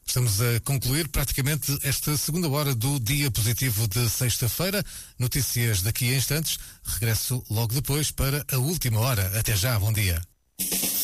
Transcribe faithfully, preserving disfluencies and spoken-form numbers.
Estamos a concluir praticamente esta segunda hora do Dia Positivo de sexta-feira. Notícias daqui a instantes. Regresso logo depois para a última hora. Até já, bom dia.